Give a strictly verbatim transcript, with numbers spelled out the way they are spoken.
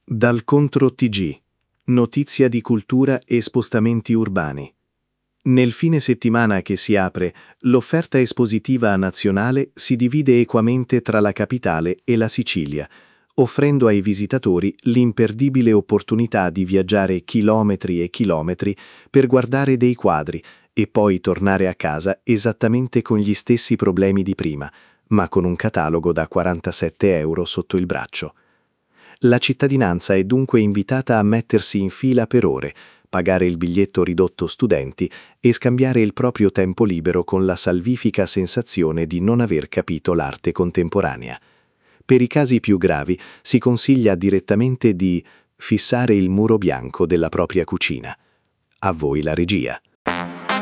Dal Contro T G. Notizia di cultura e spostamenti urbani. Nel fine settimana che si apre, l'offerta espositiva nazionale si divide equamente tra la capitale e la Sicilia, offrendo ai visitatori l'imperdibile opportunità di viaggiare chilometri e chilometri per guardare dei quadri e poi tornare a casa esattamente con gli stessi problemi di prima, ma con un catalogo da quarantasette euro sotto il braccio. La cittadinanza è dunque invitata a mettersi in fila per ore, pagare il biglietto ridotto studenti e scambiare il proprio tempo libero con la salvifica sensazione di non aver capito l'arte contemporanea. Per i casi più gravi si consiglia direttamente di fissare il muro bianco della propria cucina. A voi la regia.